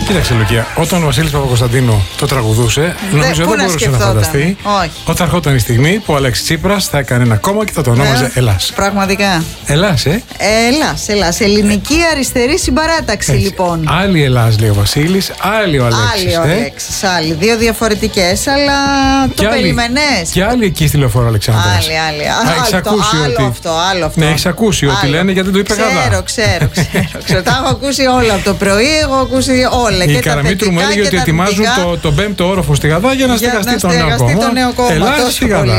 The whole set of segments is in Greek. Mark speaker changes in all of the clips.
Speaker 1: Κοίταξε, Λουκία, όταν ο Βασίλης Παπακοσταντίνου το τραγουδούσε, νομίζω δεν μπορούσε να φανταστεί όταν ερχόταν η στιγμή που ο Αλέξης Τσίπρας θα έκανε ένα κόμμα και θα το ονόμαζε Ελλάς.
Speaker 2: Πραγματικά.
Speaker 1: Ελλάς,
Speaker 2: Ελλάς. Ελληνική αριστερή συμπαράταξη, λοιπόν.
Speaker 1: Άλλη Ελλάς, λέει ο Βασίλης, άλλη ο Αλέξης.
Speaker 2: Άλλη ο Αλέξης, άλλη. Δύο διαφορετικές, αλλά το περίμενες.
Speaker 1: Και άλλη εκεί στη Λεωφόρο Αλεξάνδρας.
Speaker 2: Άλλη. Άλλο αυτό.
Speaker 1: Ναι, έχεις ακούσει ότι λένε γιατί το είπε καλά.
Speaker 2: Ξέρω. Τα έχω ακούσει όλα από το πρωί, έχω ακούσει όλα.
Speaker 1: Η Καραμήτρου μου έλεγε ότι ετοιμάζουν το 5ο όροφο στη Γαδά για να στεγαστεί το νέο κόμμα.
Speaker 2: Ελλάς στη Γαδά.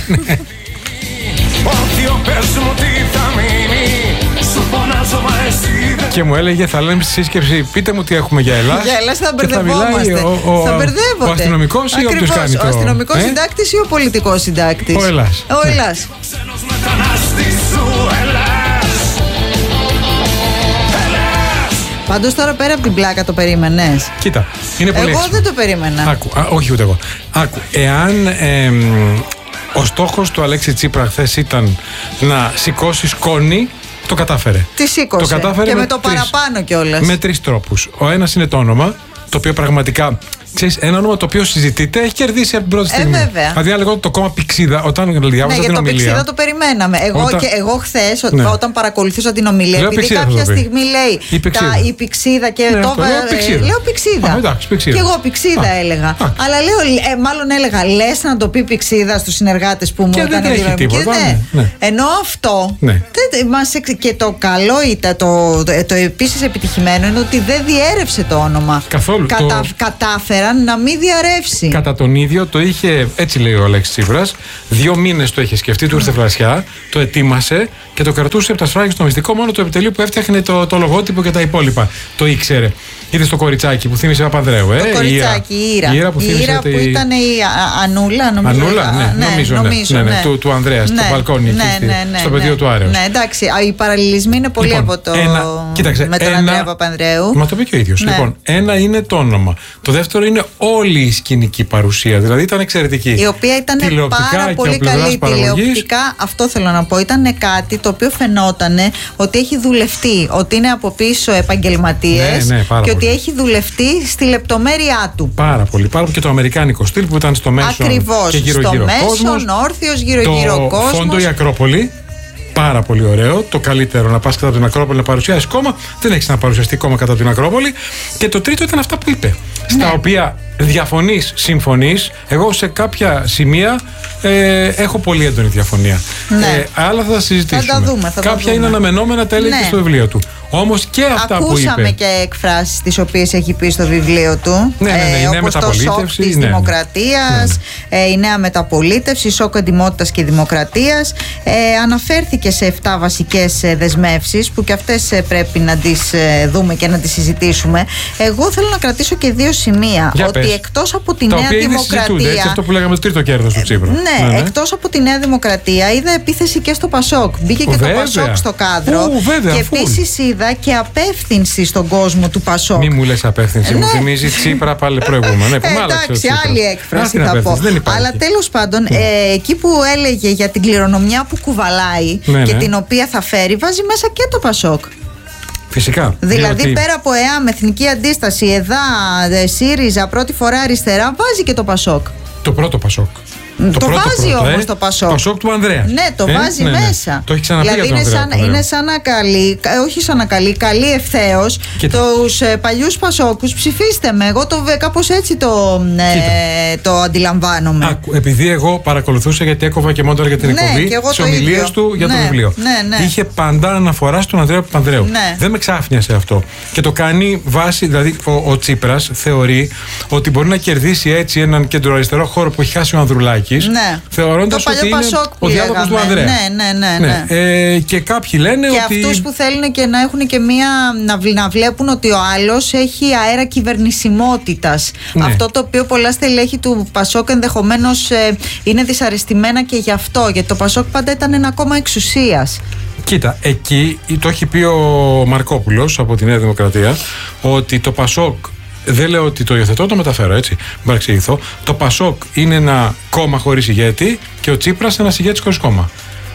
Speaker 1: Και μου έλεγε, θα λέμε στη σύσκεψη, πείτε μου τι έχουμε για Ελλάς.
Speaker 2: Για Ελλάς θα μπερδευόμαστε. Θα μπερδεύονται.
Speaker 1: Ο αστυνομικός ή όποιος κάνει το.
Speaker 2: Ο αστυνομικός συντάκτης ή ο πολιτικός συντάκτης.
Speaker 1: Ο Ελλάς.
Speaker 2: Πάντως τώρα πέρα από την πλάκα το περίμενες?
Speaker 1: Κοίτα, είναι πολύ
Speaker 2: εγώ δεν το περίμενα.
Speaker 1: Όχι ούτε εγώ. Άκου, εάν ο στόχος του Αλέξη Τσίπρα χθες ήταν να σηκώσει σκόνη, το κατάφερε.
Speaker 2: Τι σήκωσε?
Speaker 1: Το κατάφερε
Speaker 2: και με το παραπάνω κιόλας.
Speaker 1: Με 3 τρόπους. Ο ένας είναι το όνομα, το οποίο πραγματικά, ξέρεις, ένα όνομα το οποίο συζητείται, έχει κερδίσει από την πρώτη στιγμή.
Speaker 2: Βέβαια.
Speaker 1: Δηλαδή, αν λέγονταν το κόμμα Πηξίδα, όταν διάβαζα την ομιλία.
Speaker 2: Ναι, για το Πηξίδα το περιμέναμε. Εγώ χθες, όταν παρακολουθούσα την ομιλία,
Speaker 1: λέω
Speaker 2: επειδή κάποια στιγμή λέει η Πηξίδα και το λέω Πηξίδα. Και εγώ Πηξίδα έλεγα. Αλλά μάλλον έλεγα, λες να το πει Πηξίδα στους συνεργάτες που μου ήταν
Speaker 1: δημιουργικοί.
Speaker 2: Ενώ αυτό. Και το καλό ήταν, το επίσης επιτυχημένο είναι ότι δεν διέρευσε το όνομα.
Speaker 1: Καθόλου.
Speaker 2: Κατάφεραν να μην διαρρεύσει.
Speaker 1: Κατά τον ίδιο το είχε, έτσι λέει ο Αλέξης Τσίπρας, 2 μήνες το είχε σκεφτεί, του ήρθε φλασιά, το ετοίμασε και το κρατούσε από τα σφράγια στο μυστικό, μόνο το επιτελείο που έφτιαχνε το λογότυπο και τα υπόλοιπα. Το ήξερε. Είδες το κοριτσάκι που θύμισε Παπανδρέου,
Speaker 2: Το κοριτσάκι, η Ήρα.
Speaker 1: Που
Speaker 2: ήταν η Ανούλα, νομίζω.
Speaker 1: Ναι, του Ανδρέα, στο μπαλκόνι, στο πεδίο του Άρεως.
Speaker 2: Ναι, εντάξει, οι παραλληλισμοί είναι πολύ από το. Με τον Ανδρέα Παπανδρέου.
Speaker 1: Μα το πει και ο ίδιος. Λοιπόν, ένα είναι το όνομα. Το δεύτερο είναι όλη η σκηνική παρουσία. Δηλαδή ήταν εξαιρετική.
Speaker 2: Η οποία ήταν πάρα πολύ καλή. Τηλεοπτικά, αυτό θέλω να πω. Ήταν κάτι το οποίο φαινόταν ότι έχει δουλευτεί. Ότι είναι από πίσω επαγγελματίες. Και ότι έχει δουλευτεί στη λεπτομέρειά του.
Speaker 1: Πάρα πολύ. Και το αμερικάνικο στυλ που ήταν στο μέσο.
Speaker 2: Ακριβώς.
Speaker 1: Και γύρω-γύρω κόσμος.
Speaker 2: Όρθιος, γύρω-γύρω κόσμος.
Speaker 1: Το φόντο η Ακρόπολη. Πάρα πολύ ωραίο. Το καλύτερο να πας κατά την Ακρόπολη να παρουσιάσεις κόμμα. Δεν έχεις να παρουσιαστεί κόμμα κατά την Ακρόπολη. Και το τρίτο ήταν αυτά που είπε. Στα οποία διαφωνείς, συμφωνείς. Εγώ σε κάποια σημεία έχω πολύ έντονη διαφωνία. Άλλα θα τα συζητήσουμε.
Speaker 2: Θα τα δούμε.
Speaker 1: Κάποια είναι αναμενόμενα, τα έλεγε και στο βιβλίο του. Όμως και αυτά που είπε.
Speaker 2: Ακούσαμε και εκφράσεις τις οποίες έχει πει στο βιβλίο του. Όπως το σοκ της δημοκρατίας, η νέα μεταπολίτευση, σοκ εντιμότητας και δημοκρατίας. Αναφέρθηκε σε 7 βασικές δεσμεύσεις που και αυτές πρέπει να τις δούμε και να τις συζητήσουμε. Εγώ θέλω να κρατήσω και 2 σημεία. Ότι εκτός από τη Νέα Δημοκρατία.
Speaker 1: Έτσι, αυτό που λέγαμε το τρίτο κέρδος του Τσίπρα.
Speaker 2: Ναι, εκτός από τη Νέα Δημοκρατία είδα επίθεση και στο Πασόκ. Μπήκε και το Πασόκ στο κάδρο. Και επίσης είδα και απεύθυνση στον κόσμο του Πασόκ.
Speaker 1: Μη μου λες απεύθυνση, μου θυμίζει Τσίπρα πάλι προηγούμενο.
Speaker 2: Εντάξει, άλλη έκφραση θα πω. Αλλά τέλος πάντων, εκεί που έλεγε για την κληρονομιά που κουβαλάει και την οποία θα φέρει, βάζει μέσα και το Πασόκ.
Speaker 1: Φυσικά.
Speaker 2: Δηλαδή πέρα από ΕΑΜ, Εθνική Αντίσταση, ΕΔΑ, ΣΥΡΙΖΑ, πρώτη φορά αριστερά, βάζει και το Πασόκ.
Speaker 1: Το πρώτο Πασόκ.
Speaker 2: Το βάζει όμως το Πασόκ.
Speaker 1: Το Πασόκ του Ανδρέα.
Speaker 2: Ναι, το βάζει μέσα.
Speaker 1: Το έχει ξαναπεί.
Speaker 2: Δηλαδή είναι σαν να καλεί, όχι σαν να καλεί ευθέως τους παλιούς Πασόκους. Ψηφίστε με. Εγώ κάπως έτσι το αντιλαμβάνομαι.
Speaker 1: Επειδή εγώ παρακολουθούσα, γιατί έκοβα και μόνο για την εκπομπή, τις ομιλίες του για το βιβλίο. Είχε πάντα αναφορά στον Ανδρέα Παπανδρέου. Δεν με ξάφνιασε αυτό. Και το κάνει βάση, δηλαδή ο Τσίπρας θεωρεί ότι μπορεί να κερδίσει έτσι έναν κεντροαριστερό χώρο που έχει χάσει ο Ανδρουλάκης. Θεωρώντας ότι είναι ο διάδοχος του Ανδρέα.
Speaker 2: Ναι.
Speaker 1: Και κάποιοι λένε
Speaker 2: και
Speaker 1: ότι.
Speaker 2: Και αυτούς που θέλουν και να έχουν και μία. να βλέπουν ότι ο άλλος έχει αέρα κυβερνησιμότητας. Αυτό το οποίο πολλά στελέχη του Πασόκ ενδεχομένως είναι δυσαρεστημένα και γι' αυτό. Γιατί το Πασόκ πάντα ήταν ένα κόμμα εξουσίας.
Speaker 1: Κοίτα, εκεί το έχει πει ο Μαρκόπουλος από τη Νέα Δημοκρατία ότι το Πασόκ. Δεν λέω ότι το υιοθετώ, το μεταφέρω έτσι. Μην παρεξηγηθώ. Το Πασόκ είναι ένα κόμμα χωρίς ηγέτη και ο Τσίπρας ένας ηγέτης χωρίς κόμμα.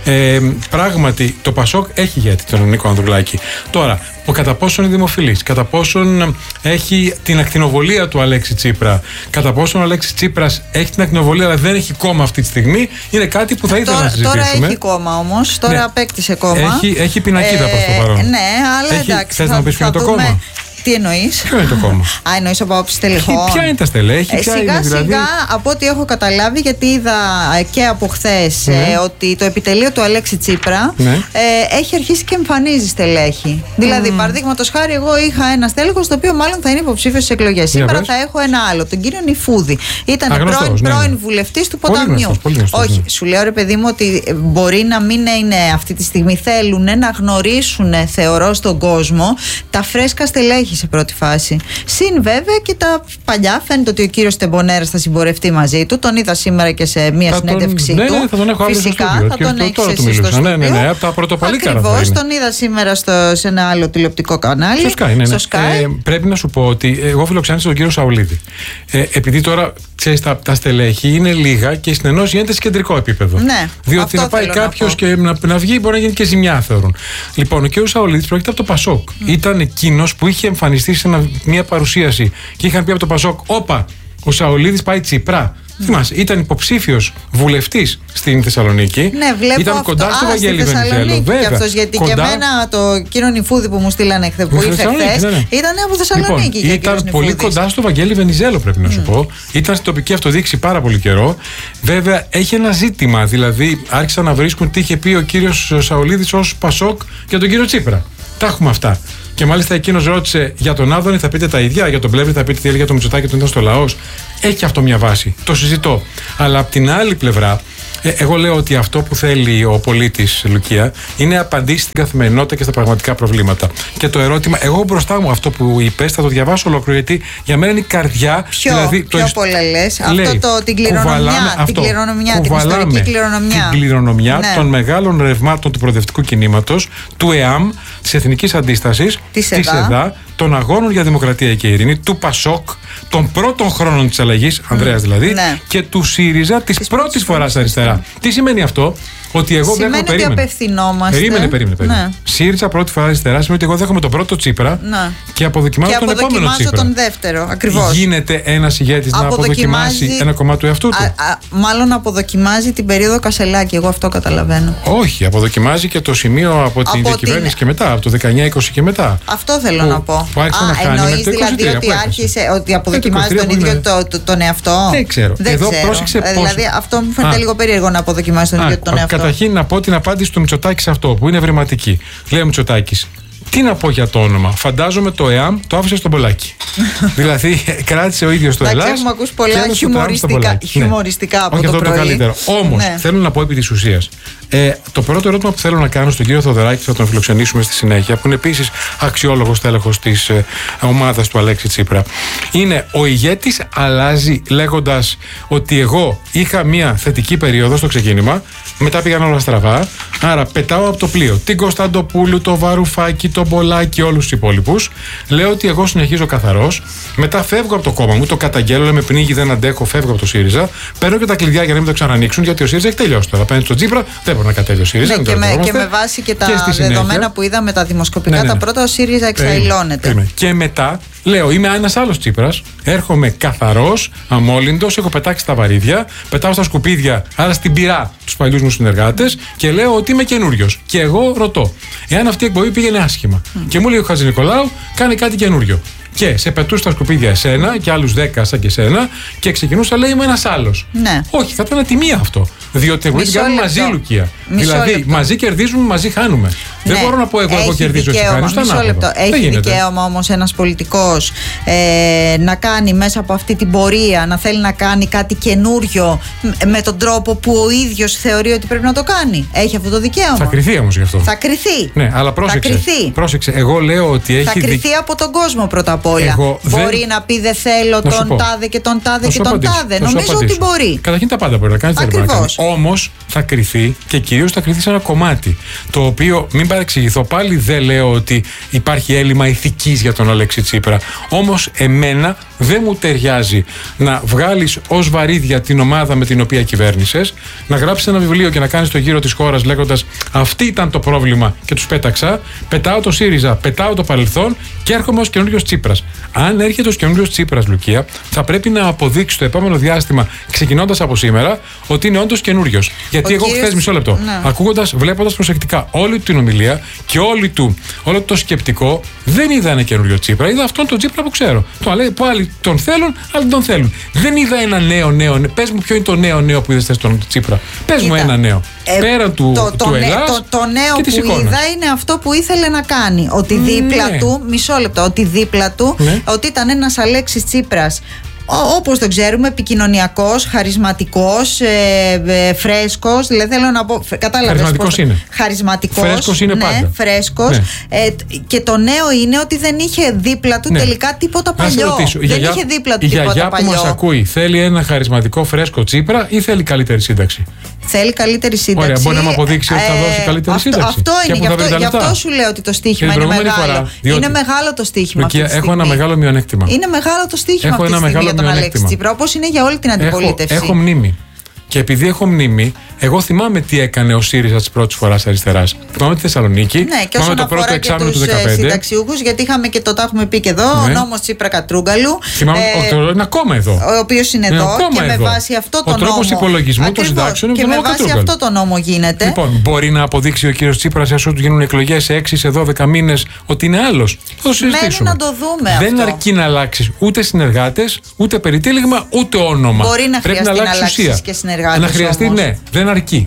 Speaker 1: Πράγματι, το Πασόκ έχει ηγέτη τον Νίκο Ανδρουλάκη. Τώρα, κατά πόσον είναι δημοφιλής, κατά πόσον έχει την ακτινοβολία του Αλέξη Τσίπρα, κατά πόσον ο Αλέξης Τσίπρας έχει την ακτινοβολία αλλά δεν έχει κόμμα αυτή τη στιγμή, είναι κάτι που θα ήθελα να συζητήσουμε.
Speaker 2: Τώρα έχει κόμμα όμως, τώρα απέκτησε κόμμα.
Speaker 1: Έχει πινακίδα προς το παρόν.
Speaker 2: Ναι, αλλά εντάξει.
Speaker 1: Θες να μου πεις ποιο είναι το κόμμα?
Speaker 2: Τι εννοείς?
Speaker 1: Ποιο είναι το κόμμα?
Speaker 2: Εννοείς από άποψη στελεχών?
Speaker 1: Ποια είναι τα στελέχη?
Speaker 2: Σιγά από ό,τι έχω καταλάβει, γιατί είδα και από χθες ότι το επιτελείο του Αλέξη Τσίπρα έχει αρχίσει και εμφανίζει στελέχη. Δηλαδή, παραδείγματος χάρη, εγώ είχα ένα στέλεχος το οποίο μάλλον θα είναι υποψήφιος στις εκλογές. Σήμερα θα έχω ένα άλλο, τον κύριο Νιφούδη. Ήταν πρώην βουλευτής του Ποταμιού. Όχι, σου λέω ρε παιδί μου ότι μπορεί να μην είναι αυτή τη στιγμή. Θέλουν να γνωρίσουν, θεωρώ, στον κόσμο τα φρέσκα στελέχη σε πρώτη φάση. Συν βέβαια και τα παλιά. Φαίνεται ότι ο κύριος Τεμπονέρας θα συμπορευτεί μαζί του. Τον είδα σήμερα και σε μία συνέντευξή του.
Speaker 1: Ναι, θα τον έχω
Speaker 2: φυσικά θα τον έχεις εσύ στο στούντιο.
Speaker 1: Ναι, από τα πρωτοπαλίκαρα.
Speaker 2: Ακριβώς, τον είδα σήμερα σε ένα άλλο τηλεοπτικό κανάλι.
Speaker 1: Στο Sky. Πρέπει να σου πω ότι εγώ φιλοξένησα τον κύριο Σαουλίδη. Επειδή τώρα ξέρεις, τα στελέχη είναι λίγα και η συνεννόηση γίνεται σε κεντρικό επίπεδο.
Speaker 2: Ναι,
Speaker 1: διότι να πάει κάποιος και να βγει μπορεί να γίνει και ζημιά, θεωρούν. Λοιπόν, ο κύριος Σαουλίδης πρόκειται από το Πασόκ. Ήταν εκείνος που είχε εμφανιστεί σε μια παρουσίαση και είχαν πει από το Πασόκ: όπα, ο Σαουλίδης πάει Τσίπρα. Θυμάσαι, ήταν υποψήφιος βουλευτής στην Θεσσαλονίκη.
Speaker 2: Ναι, βλέπω
Speaker 1: ήταν
Speaker 2: αυτό.
Speaker 1: Κοντά στο Βαγγέλη Βενιζέλο.
Speaker 2: Βέβαια. Και αυτός, γιατί κοντά... και εμένα το κύριο Νιφούδη που μου στείλανε χθες, που ήρθε χθες, ήταν από Θεσσαλονίκη.
Speaker 1: Λοιπόν, ήταν πολύ κοντά στο Βαγγέλη Βενιζέλο, πρέπει να σου πω. Ήταν στην τοπική αυτοδιοίκηση πάρα πολύ καιρό. Βέβαια, έχει ένα ζήτημα. Δηλαδή, άρχισαν να βρίσκουν τι είχε πει ο κύριος Σαουλίδης ως Πασόκ για τον κύριο Τσίπρα. Τα έχουμε αυτά. Και μάλιστα εκείνος ρώτησε για τον Άδωνη, θα πείτε τα ίδια, για τον Πλεύρη θα πείτε τι έλεγε για τον Μητσοτάκη όταν ήταν στο λαός. Έχει αυτό μια βάση. Το συζητώ. Αλλά από την άλλη πλευρά, εγώ λέω ότι αυτό που θέλει ο πολίτης, Λουκία, είναι απαντήσει στην καθημερινότητα και στα πραγματικά προβλήματα. Και το ερώτημα, εγώ μπροστά μου αυτό που είπες, θα το διαβάσω ολόκληρο, γιατί για μένα είναι η καρδιά.
Speaker 2: Δηλαδή, πιο πολλά λες. Αυτό την κληρονομιά. Την ιστορική κληρονομιά.
Speaker 1: Την κληρονομιά των μεγάλων ρευμάτων του προοδευτικού κινήματος, του ΕΑΜ, της Εθνικής Αντίστασης, της ΕΔΑ, των αγώνων για δημοκρατία και ειρήνη, του Πασόκ, των πρώτων χρόνων της αλλαγής, Ανδρέας δηλαδή, και του ΣΥΡΙΖΑ της πρώτης φοράς αριστερά. Τι σημαίνει αυτό? Ότι εγώ
Speaker 2: σημαίνει ότι απευθυνόμαστε.
Speaker 1: Περίμενε. Ναι. ΣΥΡΙΖΑ πρώτη φορά αριστερά σημαίνει ότι εγώ δέχομαι τον πρώτο Τσίπρα και αποδοκιμάζω τον επόμενο Τσίπρα.
Speaker 2: Τον δεύτερο, ακριβώς.
Speaker 1: Γίνεται ένας ηγέτης να αποδοκιμάσει ένα κομμάτι του εαυτού του?
Speaker 2: Μάλλον αποδοκιμάζει την περίοδο Κασελάκη, εγώ αυτό καταλαβαίνω.
Speaker 1: Όχι, αποδοκιμάζει και το σημείο από την διακυβέρνηση και μετά, από το 19-20 και μετά.
Speaker 2: Αυτό θέλω να πω. Εννοείς δηλαδή ότι άρχισε, ότι αποδοκιμάζει τον ίδιο τον εαυτό?
Speaker 1: Δεν ξέρω. Εδώ πρόσεξε πώς.
Speaker 2: Δηλαδή αυτό μου φαίνεται λίγο περίεργο να αποδοκιμάζει τον ίδιο τον εαυτό.
Speaker 1: Καταρχήν να πω την απάντηση του Μητσοτάκη σε αυτό που είναι ευρηματική. Λέει ο Μητσοτάκης: τι να πω για το όνομα? Φαντάζομαι το ΕΑΜ το άφησε στον Πολάκη. Δηλαδή κράτησε ο ίδιος το Ελλάς.
Speaker 2: Έχουμε ακούσει πολλά χιουμοριστικά από το πρωί.
Speaker 1: Το καλύτερο. Όμως θέλω να πω επί της ουσίας. Το πρώτο ερώτημα που θέλω να κάνω στον κύριο Θοδωράκη, θα τον φιλοξενήσουμε στη συνέχεια, που είναι επίσης αξιόλογος τέλεχος της ομάδας του Αλέξη Τσίπρα, είναι: ο ηγέτης αλλάζει λέγοντας ότι εγώ είχα μια θετική περίοδο στο ξεκίνημα, μετά πήγαν όλα στραβά, άρα πετάω από το πλοίο την Κωνσταντοπούλου, το Βαρουφάκη, τον Πολάκη, όλους τους υπόλοιπους, λέω ότι εγώ συνεχίζω καθαρός, μετά φεύγω από το κόμμα μου, το καταγγέλλω, με πνίγει, δεν αντέχω, φεύγω από το ΣΥΡΙΖΑ, παίρνω και τα κλειδιά για να μην το ξανανοίξουν, γιατί ο ΣΥΡΙΖΑ έχει τελειώσει τώρα. Απέναντι στον Τσίπρα δεν μπορεί να κατέβει ο ΣΥΡΙΖΑ.
Speaker 2: Ναι, και με βάση και τα δεδομένα που είδαμε, τα δημοσκοπικά, τα πρώτα, ο ΣΥΡΙΖΑ εξαϊλώνεται.
Speaker 1: Και μετά λέω: είμαι ένας άλλος Τσίπρας, έρχομαι καθαρός, αμόλυντος, έχω πετάξει τα βαρύδια, πετάω στα σκουπίδια, άρα στην πυρά τους παλιούς μου συνεργάτες, και λέω ότι είμαι καινούριος. Και εγώ ρωτώ: εάν αυτή η εκπομπή πήγαινε άσχημα και μου λέει ο Χατζηνικολάου, κάνει κάτι καινούριο, και σε πετούσε στα σκουπίδια εσένα και άλλους 10 σαν και εσένα, και ξεκινούσα, λέει, είμαι ένας άλλος.
Speaker 2: Ναι.
Speaker 1: Όχι, θα ήταν ατιμία αυτό. Διότι εγώ την κάνουμε μαζί, Λουκία. Δηλαδή, μαζί κερδίζουμε, μαζί χάνουμε. Ναι. Δεν μπορώ να πω εγώ κερδίζω, εσύ χάνεις.
Speaker 2: Μισό λεπτό. Έχει δικαίωμα όμως ένας πολιτικός να κάνει μέσα από αυτή την πορεία, να θέλει να κάνει κάτι καινούριο με τον τρόπο που ο ίδιος θεωρεί ότι πρέπει να το κάνει. Έχει αυτό το δικαίωμα.
Speaker 1: Θα κριθεί όμως γι' αυτό.
Speaker 2: Θα κριθεί.
Speaker 1: Ναι, αλλά πρόσεξε. Εγώ λέω ότι έχει.
Speaker 2: Θα κριθεί από τον κόσμο πρώτα απ' απ' όλα. Μπορεί να πει δεν θέλω τον τάδε και τον τάδε και τον τάδε. Νομίζω ότι μπορεί.
Speaker 1: Καταρχήν τα πάντα μπορεί να κάνει. Όμως θα κριθεί και κυρίως θα κριθεί σε ένα κομμάτι. Το οποίο, μην παρεξηγηθώ, πάλι δεν λέω ότι υπάρχει έλλειμμα ηθικής για τον Αλέξη Τσίπρα. Όμως εμένα δεν μου ταιριάζει να βγάλεις ως βαρύδια την ομάδα με την οποία κυβέρνησες, να γράψεις ένα βιβλίο και να κάνεις το γύρο της χώρας λέγοντας αυτή ήταν το πρόβλημα και τους πέταξα. Πετάω το ΣΥΡΙΖΑ, πετάω το παρελθόν και έρχομαι ως καινούριος Τσίπρας. Αν έρχεται ως καινούριος Τσίπρας, Λουκία, θα πρέπει να αποδείξει το επόμενο διάστημα, ξεκινώντας από σήμερα, ότι είναι όντως καινούριος. Γιατί εγώ χθες, μισό λεπτό, ακούγοντας, βλέποντας προσεκτικά όλη την ομιλία και όλο το σκεπτικό, δεν είδα ένα καινούριο Τσίπρα. Είδα αυτόν τον Τσίπρα που ξέρω. Που άλλοι τον θέλουν, άλλοι τον θέλουν. Δεν είδα ένα νέο. Πες μου ποιο είναι το νέο που είδες στον Τσίπρα. Πες μου ένα νέο. Πέρα του Ελλάς.
Speaker 2: Το νέο που είδα είναι αυτό που ήθελε να κάνει. Ότι δίπλα του, μισό λεπτό, ότι δίπλα του, ότι ήταν ένας Αλέξης Τσίπρας, όπως το ξέρουμε, επικοινωνιακός, χαρισματικός, φρέσκος. Δηλαδή θέλω να πω. Κατάλαβες.
Speaker 1: Χαρισματικός είναι.
Speaker 2: Φρέσκος
Speaker 1: είναι πάντα.
Speaker 2: Φρέσκος. Ναι. Και το νέο είναι ότι δεν είχε δίπλα του τελικά τίποτα παλιό. Δεν είχε δίπλα του τίποτα παλιό. Η γιαγιά που μας ακούει
Speaker 1: θέλει ένα χαρισματικό φρέσκο Τσίπρα ή θέλει καλύτερη σύνταξη?
Speaker 2: Θέλει καλύτερη σύνταξη.
Speaker 1: Ωραία, μπορεί να μου αποδείξει ότι θα δώσει καλύτερη σύνταξη.
Speaker 2: Αυτό είναι. Γι' αυτό σου λέω ότι το στίχημα είναι μεγάλο. Είναι μεγάλο το στίχημα.
Speaker 1: Έχω ένα μεγάλο μειονέκτημα.
Speaker 2: Είναι μεγάλο το στίχημα αυτή τη στιγμή για τον Αλέξη Τσίπρα, όπως είναι για όλη την αντιπολίτευση.
Speaker 1: Έχω μνήμη. Και επειδή έχω μνήμη, εγώ θυμάμαι τι έκανε ο ΣΥΡΙΖΑ τη πρώτη φορά αριστερά. Θυμάμαι τη Θεσσαλονίκη.
Speaker 2: Ναι, και όσον αφορά και τους συνταξιούχους, γιατί είχαμε και το έχουμε πει και εδώ, ο νόμος Τσίπρα Κατρούγκαλου.
Speaker 1: Θυμάμαι ότι είναι ακόμα εδώ.
Speaker 2: Ο οποίος είναι εδώ και με βάση αυτό το νόμο.
Speaker 1: Ο τρόπος υπολογισμού των συντάξεων
Speaker 2: και με βάση αυτό το νόμο γίνεται.
Speaker 1: Λοιπόν, μπορεί να αποδείξει ο κύριος Τσίπρας, όσο του γίνουν εκλογές σε 6 σε 12 μήνες, ότι είναι άλλος? Θα το συζητήσουμε.
Speaker 2: Να το δούμε.
Speaker 1: Δεν αρκεί να αλλάξει ούτε συνεργάτες, ούτε περιτύλιγμα, ούτε όνομα.
Speaker 2: Μπορεί να χρειαστεί να αλλάξει και συνεργάτες.
Speaker 1: Να χρειαστεί, ναι, δεν αρκεί.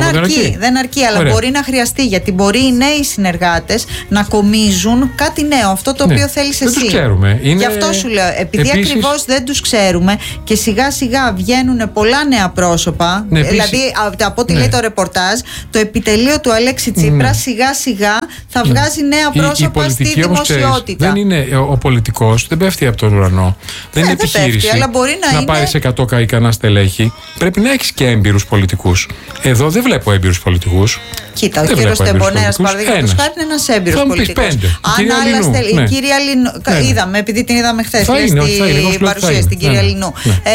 Speaker 2: Δεν αρκεί, αλλά
Speaker 1: ωραία,
Speaker 2: μπορεί να χρειαστεί, γιατί μπορεί οι νέοι συνεργάτες να κομίζουν κάτι νέο, αυτό το οποίο θέλεις εσύ.
Speaker 1: Δεν τους ξέρουμε.
Speaker 2: Γι' αυτό σου λέω, επειδή ακριβώς δεν τους ξέρουμε και σιγά σιγά βγαίνουν πολλά νέα πρόσωπα, δηλαδή από ό,τι λέει το ρεπορτάζ, το επιτελείο του Αλέξη Τσίπρα σιγά σιγά θα βγάζει νέα πρόσωπα στη δημοσιότητα.
Speaker 1: Δεν είναι ο πολιτικός, δεν πέφτει από τον ουρανό. Δεν είναι επιχείρηση να πάρεις 100 καϊκανά στελέχη. Πρέπει να έχεις και έμπειρους πολιτικούς. Εδώ δεν βλέπω έμπειρους πολιτικούς.
Speaker 2: Κοίτα, ο κύριος Τεμπονέρας, παραδείγματος χάρη, είναι ένας έμπειρος πολιτικός. Αν άλλα στελέχη. Η κυρία Λινού, είδαμε, επειδή την είδαμε χθες στην παρουσίαση, την κυρία Λινού.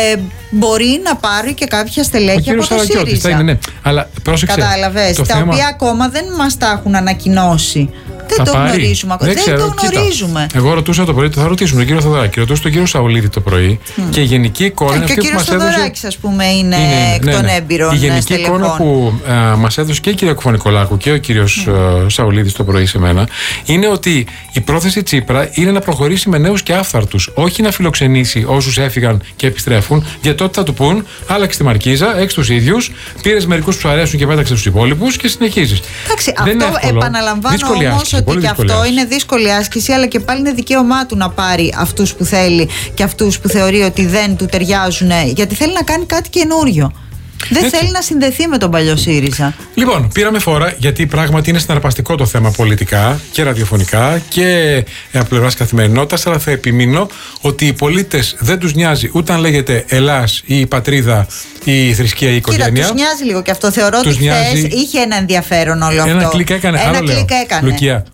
Speaker 2: Μπορεί να πάρει και κάποια στελέχη από το ΣΥΡΙΖΑ. Κατάλαβες, τα οποία ακόμα δεν μας τα έχουν ανακοινώσει. Δεν το γνωρίζουμε ακόμα. Δεν το γνωρίζουμε.
Speaker 1: Εγώ ρωτούσα το πρωί, θα ρωτήσουμε τον κύριο Θοδωράκη, ρωτούσα τον κύριο Σαουλίδη το πρωί και η γενική εικόνα είναι αυτή που μας έδωσε.
Speaker 2: Και ο κύριος Θοδωράκης, ας πούμε, είναι εκ των έμπειρων.
Speaker 1: Η γενική εικόνα που μας έδωσε και η κυρία Κουφανικολάκου και ο κύριος Σαουλίδης το πρωί σε μένα είναι ότι η πρόθεση Τσίπρα είναι να προχωρήσει με νέους και άφθαρτους. Όχι να φιλοξενήσει όσους έφυγαν και επιστρέφουν, γιατί τότε θα του πούν άλλαξε τη μαρκίζα, έξι τους ίδιους, πήρες μερικούς που σου αρέσουν και πέταξε τους υπόλοιπους και συνεχίζεις.
Speaker 2: Εντάξει, αυτό επαναλαμβάνω όμως ότι και αυτό είναι δύσκολη άσκηση, αλλά και πάλι είναι δικαίωμά του να πάρει αυτούς που θέλει και αυτούς που θεωρεί ότι δεν του ταιριάζουν, γιατί θέλει να κάνει κάτι καινούριο. Δεν θέλει να συνδεθεί με τον παλιό ΣΥΡΙΖΑ.
Speaker 1: Λοιπόν, πήραμε φορά γιατί πράγματι είναι συναρπαστικό το θέμα πολιτικά και ραδιοφωνικά και από πλευράς καθημερινότητας. Αλλά θα επιμείνω ότι οι πολίτες δεν τους νοιάζει ούτε αν λέγεται Ελλάς ή η πατρίδα ή η θρησκεία ή η οικογένεια.
Speaker 2: Κοίτα, τους νοιάζει λίγο και αυτό. Θεωρώ ότι χθες είχε ένα ενδιαφέρον όλο αυτό.
Speaker 1: Ένα κλικ έκανε. Λουκία,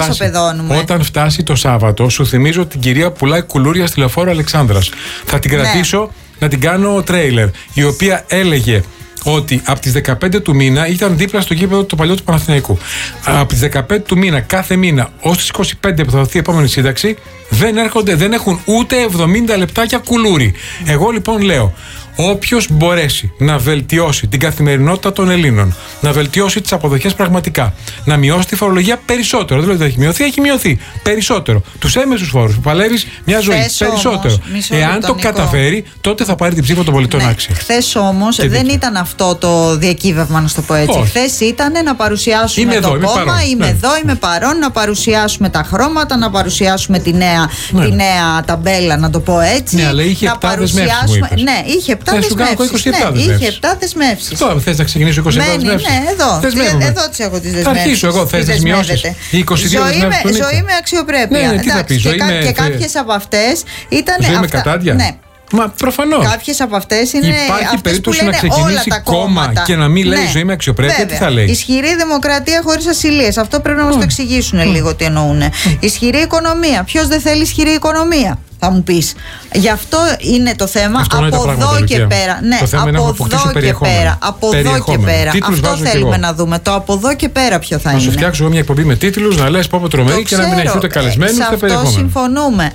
Speaker 1: όταν φτάσει το Σάββατο, σου θυμίζω την κυρία που πουλάει κουλούρια στη Λεωφόρο Αλεξάνδρας. Θα την κρατήσω να την κάνω τρέιλερ, η οποία έλεγε ότι από τις 15 του μήνα ήταν δίπλα στο γήπεδο το παλιό του Παναθηναϊκού. Από τις 15 του μήνα, κάθε μήνα, ως τις 25 που θα δοθεί η επόμενη σύνταξη, δεν έχουν ούτε 70 λεπτάκια κουλούρι. Εγώ λοιπόν λέω, όποιος μπορέσει να βελτιώσει την καθημερινότητα των Ελλήνων, να βελτιώσει τις αποδοχές πραγματικά, να μειώσει τη φορολογία περισσότερο, δεν λέω ότι έχει μειωθεί, έχει μειωθεί περισσότερο. Τους έμεσους φόρους που παλεύεις μια ζωή περισσότερο. Εάν το καταφέρει, τότε θα πάρει την ψήφο των πολιτών άξια.
Speaker 2: Χθες όμως δεν ήταν αυτό το διακύβευμα, να το πω έτσι. Χθες ήταν να παρουσιάσουμε το κόμμα, είμαι εδώ, είμαι παρόν, να παρουσιάσουμε τα χρώματα, να παρουσιάσουμε τη νέα ταμπέλα, να το πω έτσι.
Speaker 1: Ναι, αλλά είχε 7 δεσμεύσεις.
Speaker 2: Ναι, είχε 7 δεσμεύσεις. Είχε 7 δεσμεύσεις.
Speaker 1: Τώρα θες να ξεκινήσω 27 δεσμεύσεις?
Speaker 2: Ναι, εδώ τις έχω τις δεσμεύσεις.
Speaker 1: Θα αρχίσω εγώ, θες να τις μειώσεις?
Speaker 2: Ζωή με αξιοπρέπεια. Και κάποιες από αυτές ήταν.
Speaker 1: Ζωή με κατάντια.
Speaker 2: Ναι.
Speaker 1: Μα προφανώς.
Speaker 2: Κάποιες από αυτές είναι.
Speaker 1: Υπάρχει περίπτωση να ξεκινήσει κόμμα και να μην λέει ζωή με αξιοπρέπεια? Τι θα λέει?
Speaker 2: Ισχυρή δημοκρατία χωρίς ασυλίες. Αυτό πρέπει να μας το εξηγήσουν λίγο τι εννοούν. Ισχυρή οικονομία. Ποιος δεν θέλει ισχυρή οικονομία, θα μου πεις. Γι' αυτό είναι το θέμα.
Speaker 1: Αυτό
Speaker 2: από εδώ και πέρα. Ναι, από εδώ και πέρα. Από εδώ και πέρα. Αυτό θέλουμε να δούμε. Το από εδώ και πέρα ποιο θα είναι.
Speaker 1: Να σου φτιάξω εγώ μια εκπομπή με τίτλους, να λες πω τρομερή και να μην έχει ούτε καλεσμένους ούτε περιεχόμενο.
Speaker 2: Αυτό συμφωνούμε.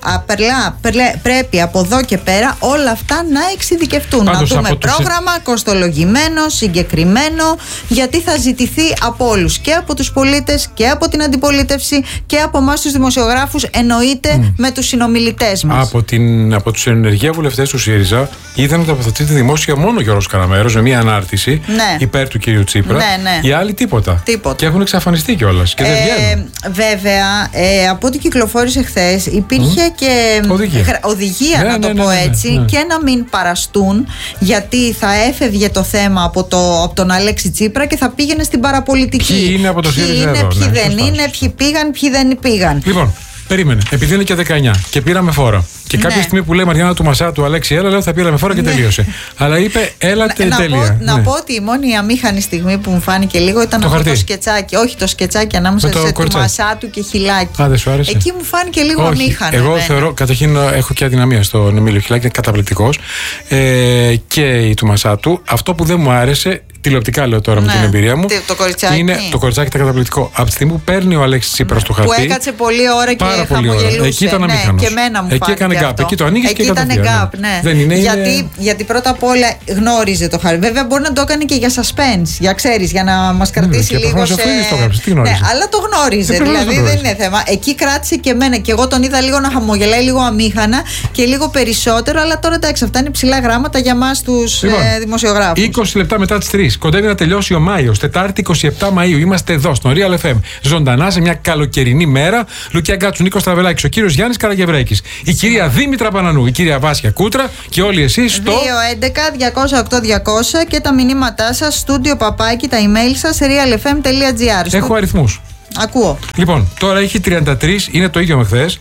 Speaker 2: Πρέπει από εδώ και πέρα όλα αυτά να εξειδικευτούν. Να δούμε πρόγραμμα κοστολογημένο, συγκεκριμένο, γιατί θα ζητηθεί από όλους. Και από τους πολίτες και από την αντιπολίτευση και από εμάς τους δημοσιογράφους, εννοείται με τους συνομιλητές μας.
Speaker 1: Από τους ενεργεία βουλευτές του ΣΥΡΙΖΑ είδαν να τοποθετείται δημόσια μόνο ο Γιώργος Καραμέρος με μια ανάρτηση υπέρ του κυρίου Τσίπρα. Οι άλλοι τίποτα. Και έχουν εξαφανιστεί κιόλας και δεν βγαίνουν.
Speaker 2: Βέβαια, από ό,τι κυκλοφόρησε χθες, υπήρχε και οδηγία να το πω έτσι, και να μην παραστούν, γιατί θα έφευγε το θέμα από τον Αλέξη Τσίπρα και θα πήγαινε στην παραπολιτική.
Speaker 1: Ποιοι είναι από το ΣΥΡΙΖΑ εδώ?
Speaker 2: Ποιοι δεν είναι, ποιοι πήγαν, ποιοι δεν πήγαν.
Speaker 1: Λοιπόν, περίμενε, επειδή είναι και 19 και πήραμε φόρο. Και κάποια στιγμή που λέει Μαριάννα του Μασάτου, Αλέξη, έλα, λέω θα πήραμε φόρο και τελείωσε. Αλλά είπε, έλατε τέλεια.
Speaker 2: Να πω ότι η μόνη αμήχανη στιγμή που μου φάνηκε λίγο ήταν αυτό το σκετσάκι. Όχι, το σκετσάκι ανάμεσα σε του Μασάτου και Χιλάκη.
Speaker 1: Α, δεν σου άρεσε?
Speaker 2: Εκεί μου φάνηκε λίγο αμήχανο.
Speaker 1: Εγώ θεωρώ, καταρχήν έχω και αδυναμία στον Εμίλιο Χιλάκη, είναι καταπληκτικός. Και η του Μασάτου. Αυτό που δεν μου άρεσε, τηλεοπτικά λέω τώρα με την εμπειρία μου, είναι το κοριτσάκι ήταν καταπληκτικό. Από τη στιγμή που παίρνει ο Αλέξης Τσίπρας το χαρτί.
Speaker 2: Που έκατσε πολλή ώρα και χαμογελούσε.
Speaker 1: Εκεί ήταν αμήχανος.
Speaker 2: Και εμένα μου φάνηκε.
Speaker 1: Εκεί έκανε γκάπ. Εκεί το ανοίγεις και
Speaker 2: ήταν γκάπ, ναι.
Speaker 1: Δεν είναι,
Speaker 2: γιατί πρώτα απ' όλα γνώριζε το χαρτί. Βέβαια μπορεί να το έκανε και για suspense, για ξέρεις, για να μας κρατήσει λίγο σε. Ναι, αλλά το γνώριζε. Δηλαδή δεν είναι θέμα. Εκεί κράτησε και εμένα. Και εγώ τον είδα λίγο να χαμογελάει, λίγο αμήχανα και λίγο περισσότερο. Αλλά τώρα εντάξει, αυτά είναι ψηλά γράμματα για εμάς τους δημοσιογράφους.
Speaker 1: 20 λεπτά μετά τις 3. Κοντεύει να τελειώσει ο Μάιος. Τετάρτη 27 Μαΐου. Είμαστε εδώ στο Real FM. Ζωντανά σε μια καλοκαιρινή μέρα. Λουκιά Γκάτσου, Νίκος Τραβελάκης, ο κύριος Γιάννης Καραγευρέκης, η κυρία Δήμητρα Πανανού, η κυρία Βάσια Κούτρα και όλοι εσείς στο
Speaker 2: 211-208-200 και τα μηνύματά σας, studio παπάκι, τα email σας, realfm.gr.
Speaker 1: Έχω αριθμούς.
Speaker 2: Ακούω.
Speaker 1: Λοιπόν, τώρα έχει 33, είναι το ίδιο με χθες.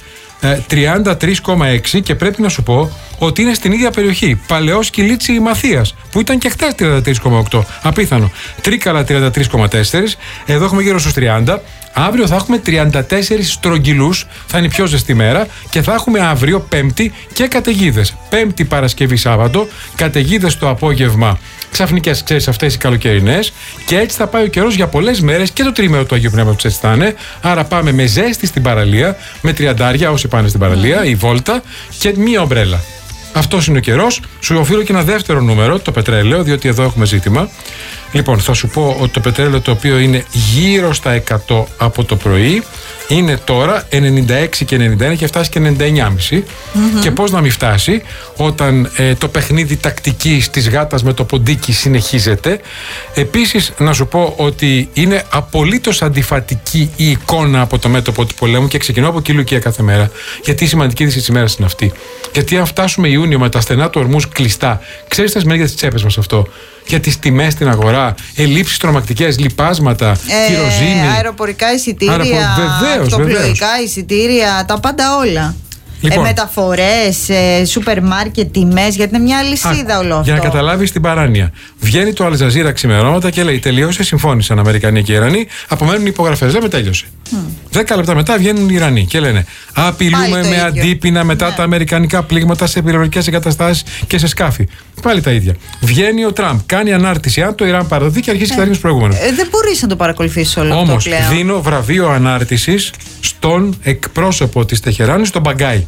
Speaker 1: 33,6 και πρέπει να σου πω ότι είναι στην ίδια περιοχή. Παλαιός Κιλίτσι Μαθίας, που ήταν και χτες 33,8. Απίθανο. Τρίκαλα 33,4. Εδώ έχουμε γύρω στους 30. Αύριο θα έχουμε 34 στρογγυλούς, θα είναι η πιο ζεστή μέρα και θα έχουμε αύριο Πέμπτη και καταιγίδες. Πέμπτη, Παρασκευή, Σάββατο, καταιγίδες το απόγευμα. Ξαφνικές, ξέρεις, αυτές οι καλοκαιρινές. Και έτσι θα πάει ο καιρός για πολλές μέρες και το τρίμηνο του Αγίου Πνεύματος έτσι θα είναι. Άρα πάμε με ζέστη στην παραλία, με τριαντάρια όσοι πάνε στην παραλία, η βόλτα και μία ομπρέλα. Αυτός είναι ο καιρός. Σου οφείλω και ένα δεύτερο νούμερο, το πετρέλαιο, διότι εδώ έχουμε ζήτημα. Λοιπόν, θα σου πω ότι το πετρέλαιο, το οποίο είναι γύρω στα 100 από το πρωί, είναι τώρα 96 και 91 και φτάσει και 99,5. Και πώς να μην φτάσει όταν το παιχνίδι τακτικής της γάτας με το ποντίκι συνεχίζεται. Επίσης, να σου πω ότι είναι απολύτως αντιφατική η εικόνα από το μέτωπο του πολέμου και ξεκινώ από εκεί Λουκία κάθε μέρα. Γιατί η σημαντική είδηση της ημέρας είναι αυτή. Γιατί αν φτάσουμε Ιούνιο με τα στενά του ορμούς κλειστά, ξέρεις τα σημαίνει για τις τσέπες μας αυτό? Για τις τιμές στην αγορά, ελλείψεις τρομακτικές, λιπάσματα, κυροζήνη,
Speaker 2: αεροπορικά εισιτήρια, αυτοπλοϊκά εισιτήρια, τα πάντα όλα. Λοιπόν, μεταφορές, σούπερ μάρκετ, τιμές, γιατί είναι μια αλυσίδα όλο αυτό.
Speaker 1: Για να καταλάβεις την παράνοια. Βγαίνει το Αλζαζίρα ξημερώματα και λέει: τελείωσε, συμφώνησαν Αμερικανοί και Ιρανοί, απομένουν υπογραφές. Λέμε τέλειωσε. 10 λεπτά μετά βγαίνουν οι Ιρανοί και λένε: απειλούμε με αντίπεινα μετά τα αμερικανικά πλήγματα σε πυρηνικές εγκαταστάσεις και σε σκάφη. Πάλι τα ίδια. Βγαίνει ο Τραμπ, κάνει ανάρτηση. Αν το Ιράν παραδοθεί και αρχίσει και θα ρίξει προηγούμενο.
Speaker 2: Δεν μπορείς να το παρακολουθείς όλο αυτό.
Speaker 1: Όμως δίνω βραβείο ανάρτησης στον εκπρόσωπο της Τεχεράνης, τον Μπαγκάι.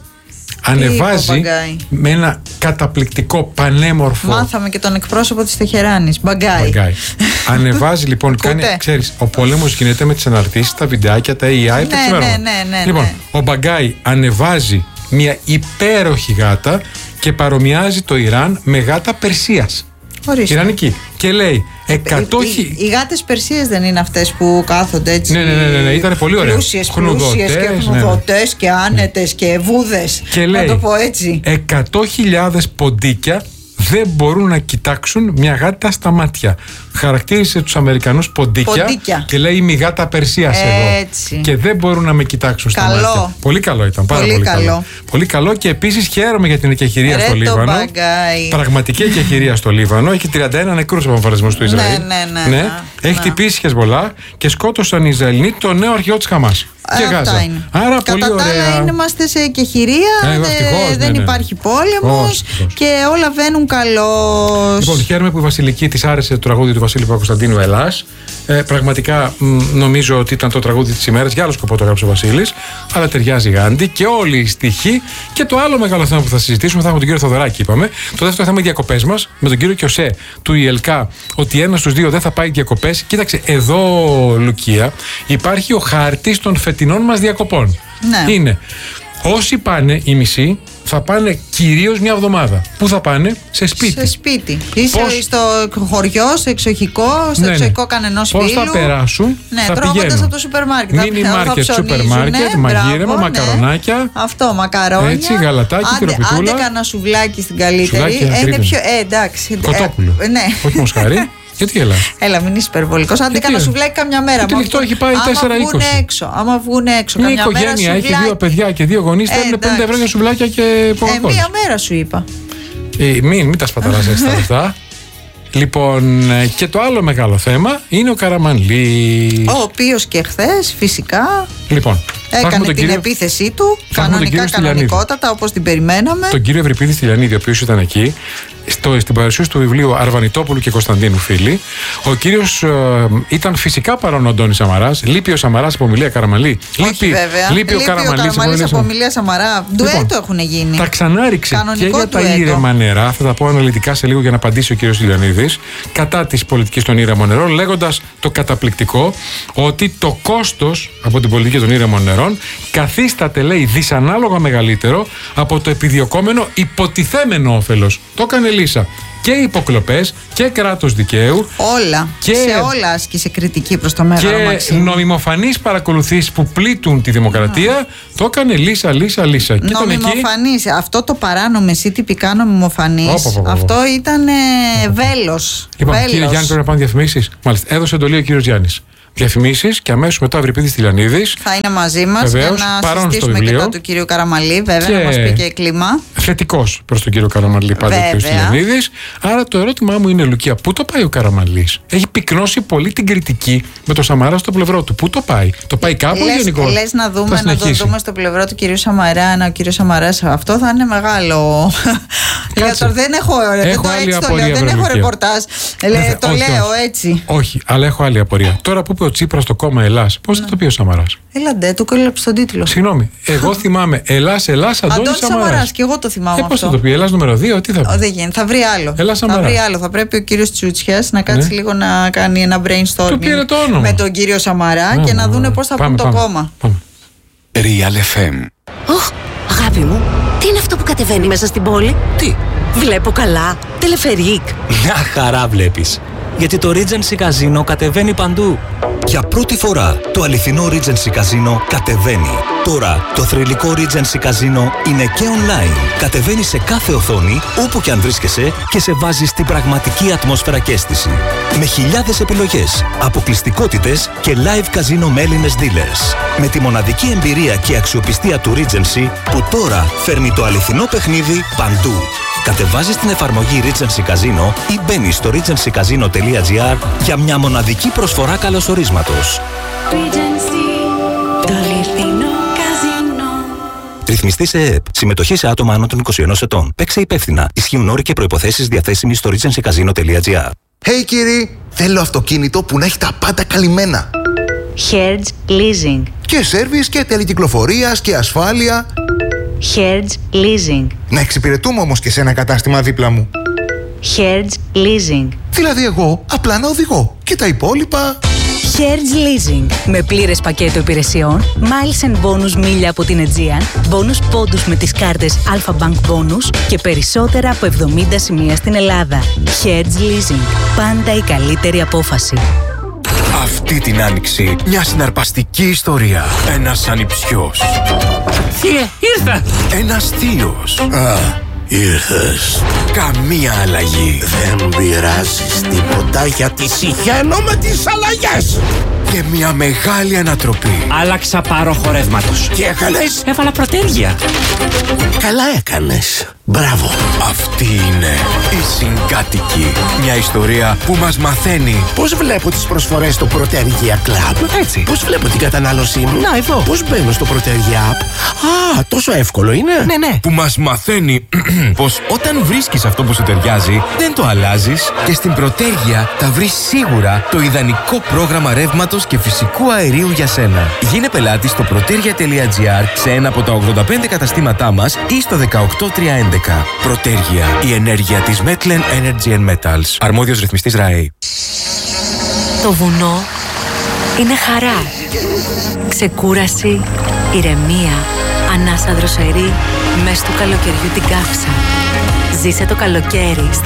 Speaker 1: Ανεβάζει με ένα καταπληκτικό πανέμορφο.
Speaker 2: Μάθαμε και τον εκπρόσωπο της Τεχεράνης, Μπαγκάι.
Speaker 1: Ανεβάζει λοιπόν, κάνει, ξέρεις, ο πόλεμος γίνεται με τις αναρτήσεις, τα βιντεάκια, τα AI, τα ξημερώματα. Λοιπόν, ο Μπαγκάι ανεβάζει μια υπέροχη γάτα και παρομοιάζει το Ιράν με γάτα Περσίας. Ιρανική. Και λέει 100.
Speaker 2: Οι γάτες Περσίες δεν είναι αυτές που κάθονται έτσι?
Speaker 1: Ναι, ήταν πολύ ωραία.
Speaker 2: Πλούσιες και χνουδωτές και άνετες και βούδες.
Speaker 1: Και λέει,
Speaker 2: να το πω έτσι.
Speaker 1: 100.000 ποντίκια δεν μπορούν να κοιτάξουν μια γάτα στα μάτια. Χαρακτήρισε τους Αμερικανούς ποντίκια και λέει «Είμαι η γάτα Περσίας εγώ». Και δεν μπορούν να με κοιτάξουν στα μάτια. Πολύ καλό ήταν. Πάρα πολύ καλό. Πολύ καλό, και επίσης χαίρομαι για την εκεχηρία στο Λίβανο. Πραγματική εκεχηρία στο Λίβανο. Έχει 31 νεκρούς από εμφανισμούς του Ισραήλ. Ναι. Έχει χτυπήσει Χεσμολάχ και σκότωσαν οι Ισραηλοί το νέο αρχηγό της Χαμάς. Και Γάζα. Άρα πολύ ωραία. Κατά τα άλλα
Speaker 2: είμαστε σε εκεχηρία, δεν υπάρχει πόλεμος και όλα βαίνουν καλώς.
Speaker 1: Λοιπόν, χαίρομαι που η Βασιλική της άρεσε το τραγούδι του Βασίλη Παπακοσταντίνου «Ελλάς». Πραγματικά νομίζω ότι ήταν το τραγούδι της ημέρας. Για άλλο σκοπό το έγραψε ο Βασίλης, αλλά ταιριάζει γάντι και όλοι οι στοιχοί. Και το άλλο μεγάλο θέμα που θα συζητήσουμε θα έχουμε τον κύριο Θοδωράκη, είπαμε. Το δεύτερο θέμα, οι διακοπές μας με τον κύριο Κιωσέ του ΙΕΛΚΑ, ότι ένας στους δύο δεν θα πάει διακοπές. Κοίταξε, εδώ, Λουκία, υπάρχει ο χάρτης των φετινών μας διακοπών. Ναι. Είναι όσοι πάνε, οι μισοί, θα πάνε κυρίως μια εβδομάδα. Πού θα πάνε? Σε σπίτι.
Speaker 2: Σε σπίτι. Είσαι στο χωριό, στο εξοχικό, στο εξοχικό κανενός φίλου.
Speaker 1: Πώς θα περάσουν?
Speaker 2: Ναι, τρώγοντας από το σούπερ μάρκετ.
Speaker 1: Μίνι μάρκετ, σούπερ μάρκετ, μαγείρεμα, μακαρονάκια.
Speaker 2: Αυτό, μακαρόνια.
Speaker 1: Έτσι, γαλατάκι, τυροπιτούλα.
Speaker 2: Άντε κανένα σουβλάκι στην καλύτερη. Είναι πιο. Εντάξει.
Speaker 1: Κοτόπουλο. Όχι μοσχάρι. Γιατί γελάς?
Speaker 2: Έλα, μην είσαι υπερβολικός. Αν δεν κάνω σουβλάκι καμιά μέρα.
Speaker 1: Το λιχτό έχει πάει 4,20.
Speaker 2: Άμα βγουν έξω.
Speaker 1: Μια οικογένεια έχει 2 παιδιά και 2 γονείς. Παίρνουν 50 ευρώ για σουβλάκια και κοκακόλα.
Speaker 2: Μία μέρα σου είπα.
Speaker 1: Μην τα σπαταλάς έτσι τα λεφτά. Λοιπόν, και το άλλο μεγάλο θέμα είναι ο Καραμανλής.
Speaker 2: Ο οποίος και χθες φυσικά
Speaker 1: έκανε
Speaker 2: την επίθεσή του κανονικότατα, όπως την περιμέναμε.
Speaker 1: Τον κύριο Ευρυπίδη Στυλιανίδη, ο οποίος ήταν εκεί στην παρουσίαση του βιβλίου Αρβανιτόπουλου και Κωνσταντίνου, φίλοι. Ο κύριος ήταν φυσικά παρόν ο Αντώνης Σαμαράς. Λείπει ο Σαμαράς από ομιλία Καραμανλή.
Speaker 2: Λείπει ο Καραμανλής από ομιλία Σαμαρά. Ντουέτο έχουν γίνει.
Speaker 1: Τα ξανάριξε και για τα ήρεμα νερά. Θα τα πω αναλυτικά σε λίγο για να απαντήσει ο κύριος Στυλιανίδης κατά της πολιτικής των ήρεμων νερών, λέγοντας το καταπληκτικό ότι το κόστος από την πολιτική των ήρεμων νερών καθίσταται, λέει, δυσανάλογα μεγαλύτερο από το επιδιωκόμενο υποτιθέμενο όφελος. Το έκανε Λίσα. Και υποκλοπές και κράτος δικαίου.
Speaker 2: Όλα. Και σε όλα άσκησε κριτική προς το Μέγαρο Μαξίμου.
Speaker 1: Και νομιμοφανείς παρακολουθήσεις που πλήττουν τη δημοκρατία. Το έκανε Λίσα.
Speaker 2: Νομιμοφανείς. Αυτό το παράνομο, εσύ τυπικά νομιμοφανείς. Αυτό ήταν βέλος.
Speaker 1: Λοιπόν, κύριε Γιάννη, πρέπει να πάνε διαφημίσεις. Μάλιστα. Έδωσε εντολή ο κύριος Γιάννης. Διαφημίσεις και αμέσως μετά ο Ευρυπίδης Στυλιανίδης
Speaker 2: θα είναι μαζί μας για να συζητήσουμε και τα του κύριου Καραμανλή, βέβαια, να μας πει και κλίμα.
Speaker 1: Θετικός προς τον κύριο Καραμανλή πάντα ο κύριος Στυλιανίδης. Άρα το ερώτημά μου είναι, Λουκία, πού το πάει ο Καραμανλής? Έχει πυκνώσει πολύ την κριτική με το Σαμαρά στο πλευρό του. Πού το πάει? Το πάει κάπου γενικώς?
Speaker 2: Λες να δούμε στο πλευρό του κυρίου Σαμαρά, ο κύριος Σαμαράς, αυτό θα είναι μεγάλο. Δεν έχω ρεπορτάζ. Το λέω έτσι.
Speaker 1: Όχι, αλλά έχω άλλη απορία. Τώρα που είπε ο Τσίπρας στο κόμμα Ελλάς, πώς θα το πει ο Σαμαράς?
Speaker 2: Έλαντε, του κόλληψε τον τίτλο.
Speaker 1: Συγγνώμη, εγώ θυμάμαι Ελλάς, Αντώνης Σαμαράς.
Speaker 2: Και εγώ το θυμάμαι.
Speaker 1: Πώς θα το πει? Ελλάς νούμερο 2, τι θα πει?
Speaker 2: Δεν γίνεται, θα βρει άλλο. Θα πρέπει ο κύριος Τσούτσιας να κάτσει λίγο να κάνει ένα brainstorming με τον κύριο Σαμαρά και να δούνε πώς θα πούν το κόμμα.
Speaker 3: Real FM.
Speaker 4: Αγάπη μου, τι είναι αυτό που κατεβαίνει μέσα στην πόλη?
Speaker 3: Τι?
Speaker 4: Βλέπω καλά. Τελεφερίκ.
Speaker 3: Μια χαρά βλέπεις. Γιατί το Regency Casino κατεβαίνει παντού. Για πρώτη φορά το αληθινό Regency Casino κατεβαίνει. Τώρα το θρυλικό Regency Casino είναι και online. Κατεβαίνει σε κάθε οθόνη, όπου και αν βρίσκεσαι, και σε βάζει στην πραγματική ατμόσφαιρα και αίσθηση. Με χιλιάδες επιλογές, αποκλειστικότητες και live casino με Έλληνες dealers. Με τη μοναδική εμπειρία και αξιοπιστία του Regency, που τώρα φέρνει το αληθινό παιχνίδι παντού. Κατεβάζεις την εφαρμογή Regency Casino ή μπαίνεις στο regencycasino.gr για μια μοναδική προσφορά καλωσορίσματος.
Speaker 4: Regency, το αληθινό καζίνο.
Speaker 3: Ρυθμιστή σε ΕΕΠ. Συμμετοχή σε άτομα άνω των 21 ετών. Παίξε υπεύθυνα. Ισχύουν όροι και προϋποθέσεις διαθέσιμοι στο regencycasino.gr.
Speaker 5: Hey κύριοι, θέλω αυτοκίνητο που να έχει τα πάντα καλυμμένα.
Speaker 6: Hertz Leasing.
Speaker 5: Και σέρβις και τελεκυκλοφορίας και ασφάλεια.
Speaker 6: Hertz Leasing.
Speaker 5: Να εξυπηρετούμε όμως και σε ένα κατάστημα δίπλα μου.
Speaker 6: Hertz Leasing.
Speaker 5: Δηλαδή εγώ απλά να οδηγώ και τα υπόλοιπα...
Speaker 6: Hertz Leasing. Με πλήρες πακέτο υπηρεσιών, miles and bonus μίλια από την Aegean, bonus πόντους με τις κάρτες Alpha Bank Bonus και περισσότερα από 70 σημεία στην Ελλάδα. Hertz Leasing. Πάντα η καλύτερη απόφαση.
Speaker 3: Αυτή την άνοιξη μια συναρπαστική ιστορία. Ένας ανιψιός.
Speaker 7: Θεία, ήρθα!
Speaker 3: Ένας θείος.
Speaker 5: Ήρθες.
Speaker 7: Καμία αλλαγή.
Speaker 5: Δεν πειράζεις τίποτα γιατί συχαίνω με τις αλλαγές.
Speaker 7: Και μια μεγάλη ανατροπή.
Speaker 8: Άλλαξα πάροχο ρεύματος.
Speaker 5: Τι έκανες?
Speaker 8: Έβαλα προτέρια.
Speaker 5: Καλά έκανες. Μπράβο.
Speaker 7: Αυτή είναι η Συγκάτοικη. Μια ιστορία που μας μαθαίνει
Speaker 5: πώς βλέπω τις προσφορές στο Protergia Club.
Speaker 7: Έτσι.
Speaker 5: Πώς βλέπω την κατανάλωσή μου.
Speaker 7: Να, εδώ.
Speaker 5: Πώς μπαίνω στο Protergia App. Α, τόσο εύκολο είναι.
Speaker 7: Ναι. Που μας μαθαίνει πως όταν βρίσκεις αυτό που σου ταιριάζει, δεν το αλλάζεις. Και στην Protergia θα βρεις σίγουρα το ιδανικό πρόγραμμα ρεύματος και φυσικού αερίου για σένα. Γίνε πελάτη στο protergia.gr σε ένα από τα 85 καταστήματά μας ή στο 18311. Protergia, η ενέργεια της Metlen Energy and Metals. Αρμόδιος ρυθμιστής ΡΑΕ.
Speaker 6: Το βουνό είναι χαρά, ξεκούραση, ηρεμία, ανάσα δροσερή μες του καλοκαιριού την καύσα. Ζήσε το καλοκαίρι